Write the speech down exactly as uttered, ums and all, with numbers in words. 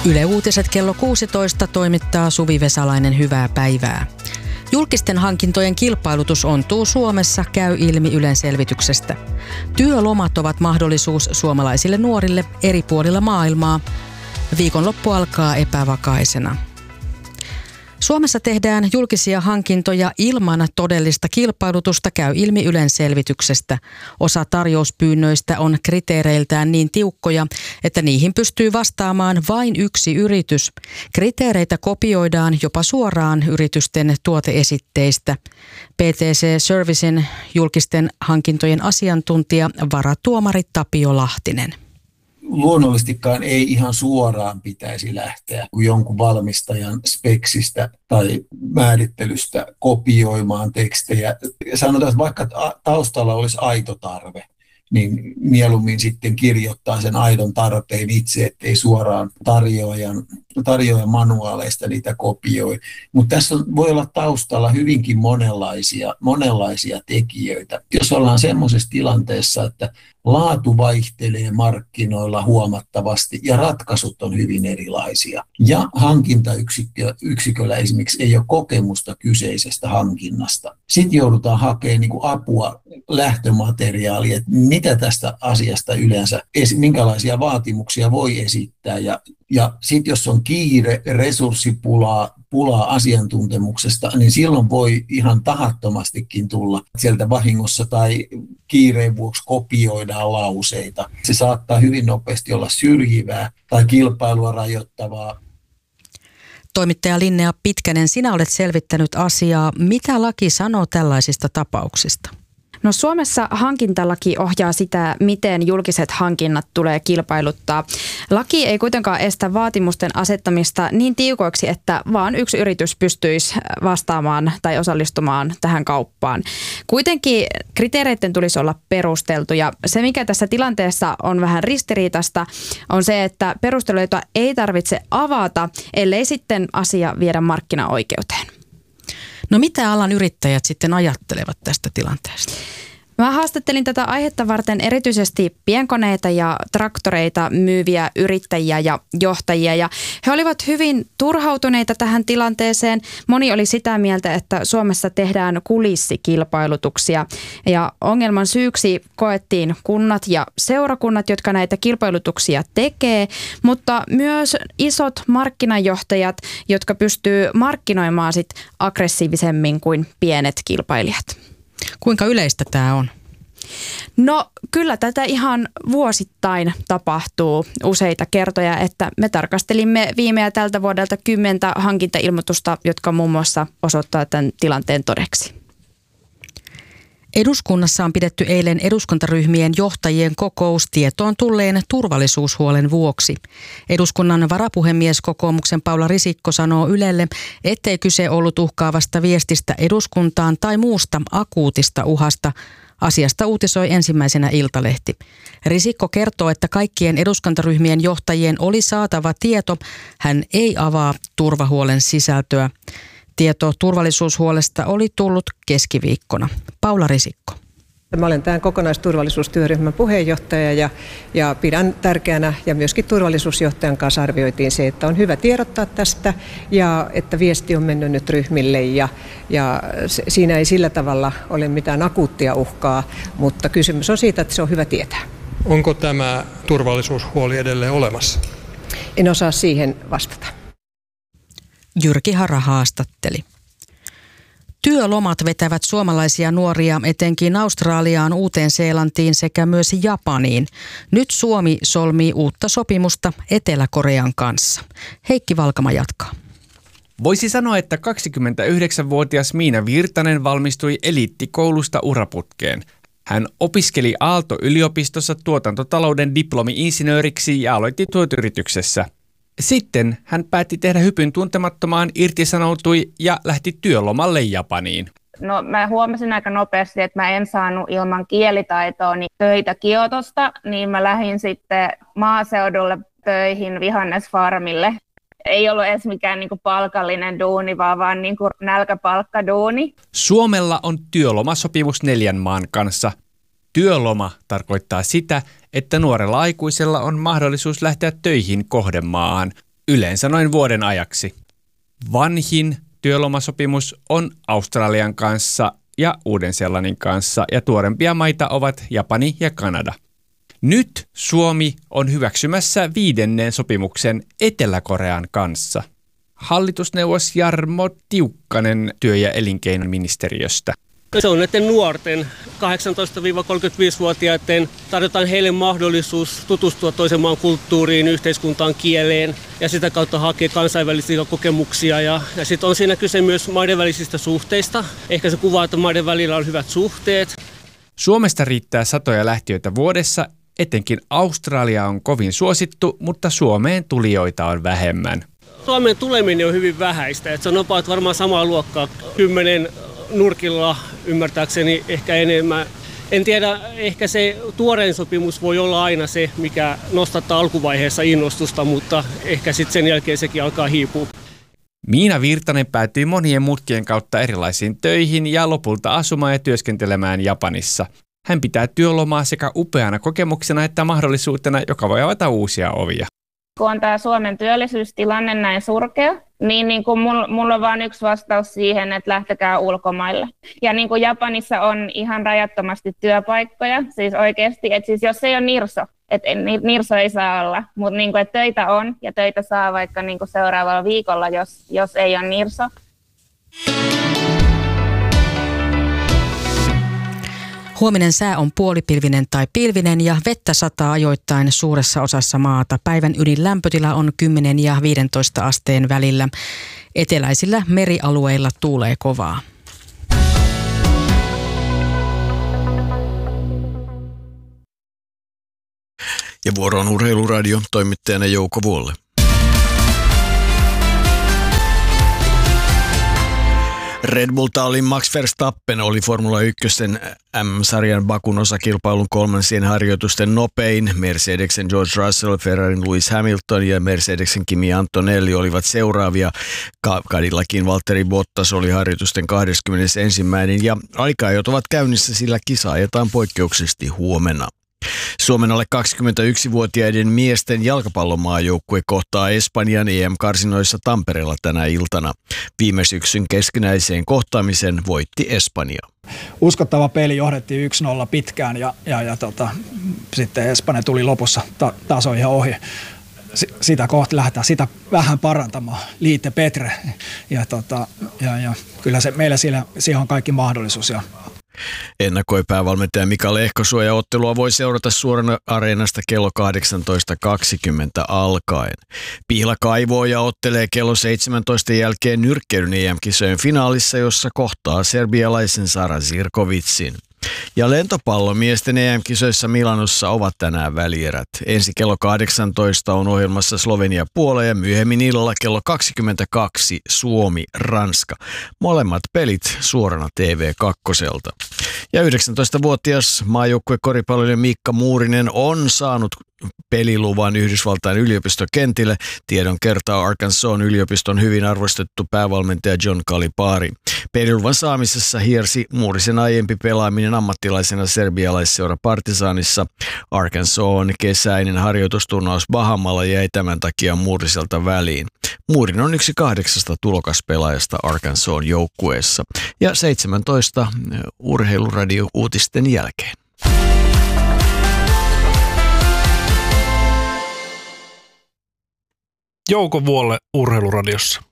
Yle Uutiset kello kuusitoista toimittaa Suvi Vesalainen, hyvää päivää. Julkisten hankintojen kilpailutus ontuu Suomessa, käy ilmi Ylen selvityksestä. Työlomat ovat mahdollisuus suomalaisille nuorille eri puolilla maailmaa. Viikonloppu alkaa epävakaisena. Suomessa tehdään julkisia hankintoja ilman todellista kilpailutusta, käy ilmi Ylen selvityksestä. Osa tarjouspyynnöistä on kriteereiltään niin tiukkoja, että niihin pystyy vastaamaan vain yksi yritys. Kriteereitä kopioidaan jopa suoraan yritysten tuoteesitteistä. P T C Servicen julkisten hankintojen asiantuntija varatuomari Tapio Lahtinen. Luonnollisestikaan ei ihan suoraan pitäisi lähteä jonkun valmistajan speksistä tai määrittelystä kopioimaan tekstejä. Sanotaan, että vaikka taustalla olisi aito tarve, niin mieluummin sitten kirjoittaa sen aidon tarpeen itse, ettei suoraan tarjoajan, tarjoajan manuaaleista niitä kopioi. Mutta tässä voi olla taustalla hyvinkin monenlaisia, monenlaisia tekijöitä. Jos ollaan semmoisessa tilanteessa, että laatu vaihtelee markkinoilla huomattavasti ja ratkaisut on hyvin erilaisia. Ja hankintayksiköllä esimerkiksi ei ole kokemusta kyseisestä hankinnasta. Sitten joudutaan hakemaan niin kuin apua lähtömateriaalia, että mitä tästä asiasta yleensä, minkälaisia vaatimuksia voi esittää. Ja, ja sitten jos on kiire, resurssipulaa, pulaa asiantuntemuksesta, niin silloin voi ihan tahattomastikin tulla sieltä vahingossa tai kiireen vuoksi kopioidaan lauseita. Se saattaa hyvin nopeasti olla syrjivää tai kilpailua rajoittavaa. Toimittaja Linnea Pitkänen, sinä olet selvittänyt asiaa. Mitä laki sanoo tällaisista tapauksista? No Suomessa hankintalaki ohjaa sitä, miten julkiset hankinnat tulee kilpailuttaa. Laki ei kuitenkaan estä vaatimusten asettamista niin tiukoiksi, että vaan yksi yritys pystyisi vastaamaan tai osallistumaan tähän kauppaan. Kuitenkin kriteereiden tulisi olla perusteltuja. Se, mikä tässä tilanteessa on vähän ristiriitasta, on se, että perusteluita ei tarvitse avata, ellei sitten asia viedä markkinaoikeuteen. No mitä alan yrittäjät sitten ajattelevat tästä tilanteesta? Mä haastattelin tätä aihetta varten erityisesti pienkoneita ja traktoreita myyviä yrittäjiä ja johtajia, ja he olivat hyvin turhautuneita tähän tilanteeseen. Moni oli sitä mieltä, että Suomessa tehdään kulissikilpailutuksia, ja ongelman syyksi koettiin kunnat ja seurakunnat, jotka näitä kilpailutuksia tekee, mutta myös isot markkinajohtajat, jotka pystyy markkinoimaan sit aggressiivisemmin kuin pienet kilpailijat. Kuinka yleistä tämä on? No kyllä tätä ihan vuosittain tapahtuu useita kertoja, että me tarkastelimme viime ja tältä vuodelta kymmentä hankintailmoitusta, jotka muun muassa osoittaa tämän tilanteen todeksi. Eduskunnassa on pidetty eilen eduskuntaryhmien johtajien kokous tietoon tulleen turvallisuushuolen vuoksi. Eduskunnan varapuhemies kokoomuksen Paula Risikko sanoo Ylelle, ettei kyse ollut uhkaavasta viestistä eduskuntaan tai muusta akuutista uhasta. Asiasta uutisoi ensimmäisenä Iltalehti. Risikko kertoo, että kaikkien eduskuntaryhmien johtajien oli saatava tieto. Hän ei avaa turvahuolen sisältöä. Tieto turvallisuushuolesta oli tullut keskiviikkona. Paula Risikko. Mä olen tämän kokonaisturvallisuustyöryhmän puheenjohtaja ja, ja pidän tärkeänä ja myöskin turvallisuusjohtajan kanssa arvioitiin se, että on hyvä tiedottaa tästä ja että viesti on mennyt nyt ryhmille ja, ja siinä ei sillä tavalla ole mitään akuuttia uhkaa, mutta kysymys on siitä, että se on hyvä tietää. Onko tämä turvallisuushuoli edelleen olemassa? En osaa siihen vastata. Jyrki Hara haastatteli. Työlomat vetävät suomalaisia nuoria etenkin Australiaan, Uuteen-Seelantiin sekä myös Japaniin. Nyt Suomi solmii uutta sopimusta Etelä-Korean kanssa. Heikki Valkama jatkaa. Voisi sanoa, että kaksikymmentäyhdeksänvuotias Miina Virtanen valmistui eliittikoulusta uraputkeen. Hän opiskeli Aalto-yliopistossa tuotantotalouden diplomi-insinööriksi ja aloitti tuotyrityksessä. Sitten hän päätti tehdä hypyn tuntemattomaan, irtisanoutui ja lähti työlomalle Japaniin. No mä huomasin aika nopeasti, että mä en saanut ilman kielitaitoa niin töitä Kiotosta, niin mä lähdin sitten maaseudulle töihin vihannesfarmille. Ei ollut edes mikään niinku palkallinen duuni, vaan vaan niinku nälkäpalkkaduuni. Suomella on työlomasopimus neljän maan kanssa. Työloma tarkoittaa sitä, että nuorella aikuisella on mahdollisuus lähteä töihin kohdemaahan. yleensä noin vuoden ajaksi. Vanhin työlomasopimus on Australian kanssa ja Uuden-Seelannin kanssa ja tuorempia maita ovat Japani ja Kanada. Nyt Suomi on hyväksymässä viidennen sopimuksen Etelä-Korean kanssa. Hallitusneuvos Jarmo Tiukkanen työ- ja elinkeinoministeriöstä. Se on näiden nuorten kahdeksantoista kolmekymmentäviisi-vuotiaiden tarjotaan heille mahdollisuus tutustua toisen maan kulttuuriin, yhteiskuntaan, kieleen ja sitä kautta hakea kansainvälisiä kokemuksia. Ja, ja sitten on siinä kyse myös maiden välisistä suhteista. Ehkä se kuvaa, että maiden välillä on hyvät suhteet. Suomesta riittää satoja lähtiöitä vuodessa, etenkin Australia on kovin suosittu, mutta Suomeen tulijoita on vähemmän. Suomeen tuleminen on hyvin vähäistä. Että se on about varmaan samaa luokkaa. Kymmenen nurkilla ymmärtääkseni ehkä enemmän. En tiedä, ehkä se tuorein sopimus voi olla aina se, mikä nostattaa alkuvaiheessa innostusta, mutta ehkä sitten sen jälkeen sekin alkaa hiipua. Miina Virtanen päätyi monien mutkien kautta erilaisiin töihin ja lopulta asumaan ja työskentelemään Japanissa. Hän pitää työlomaa sekä upeana kokemuksena että mahdollisuutena, joka voi avata uusia ovia. Kun on tämä Suomen työllisyystilanne näin surkea, niin, niin kuin mulla, mulla on vain yksi vastaus siihen, että lähtekää ulkomaille. Ja niin kuin Japanissa on ihan rajattomasti työpaikkoja, siis oikeasti, että siis jos ei ole nirso, että nirso ei saa olla, mutta niin kuin, että töitä on ja töitä saa vaikka niin kuin seuraavalla viikolla, jos, jos ei ole nirso. Huominen sää on puolipilvinen tai pilvinen ja vettä sataa ajoittain suuressa osassa maata. Päivän ydin lämpötila on kymmenen ja viisitoista asteen välillä. Eteläisillä merialueilla tuulee kovaa. Ja vuoro on Urheiluradio, toimittajana Jouko Vuolle. Red Bull-tallin Max Verstappen oli Formula yksi M M-sarjan Bakun osakilpailun kolmansien harjoitusten nopein. Mercedesen George Russell, Ferrarin Lewis Hamilton ja Mercedesen Kimi Antonelli olivat seuraavia. Cadillacin Valtteri Bottas oli harjoitusten kaksikymmentäyksi ja aika-ajot ovat käynnissä, sillä kisa ajetaan poikkeuksellisesti huomenna. Suomen alle kaksikymmentäyksivuotiaiden miesten jalkapallomaajoukkue kohtaa Espanjan E M-karsinoissa Tampereella tänä iltana. Viime syksyn keskinäiseen kohtaamisen voitti Espanja. Uskottava peli, johdettiin yksi nolla pitkään ja, ja, ja tota, sitten Espanja tuli lopussa ta- taso ihan ohi. S- sitä kohta lähdetään sitä vähän parantamaan. Liite Petre ja, tota, ja, ja kyllä se, meillä siellä, siihen on kaikki mahdollisuus. Ja ennakoi päävalmentaja Mika Lehkosuo ja ottelua voi seurata suorana Areenasta kello kahdeksantoista kaksikymmentä alkaen. Pihla kaivoo ja ottelee kello seitsemäntoista jälkeen nyrkkeilyn E M-kisojen finaalissa, jossa kohtaa serbialaisen Sara Zirkovitsin. Ja lentopallomiesten E M-kisoissa Milanossa ovat tänään välierät. Ensi kello kahdeksantoista on ohjelmassa Slovenia-Puola ja myöhemmin illalla kello kaksikymmentäkaksi Suomi-Ranska. Molemmat pelit suorana T V kaksi. Ja yhdeksäntoistavuotias maajoukkuekoripalloilija Miikka Muurinen on saanut peliluvan Yhdysvaltain yliopistokentille. Tiedon kertaa Arkansasin yliopiston hyvin arvostettu päävalmentaja John Calipari. Peliluvan saamisessa hiersi Muurisen aiempi pelaaminen ammattilaisena serbialaisseura Partizanissa. Arkansasin kesäinen harjoitusturnaus Bahamalla jäi tämän takia Muuriselta väliin. Muurin on yksi kahdeksasta tulokaspelaajasta Arkansasin joukkueessa. Ja seitsemäntoista Urheiluradio-uutisten jälkeen. Jouko Vuolle Urheiluradiossa.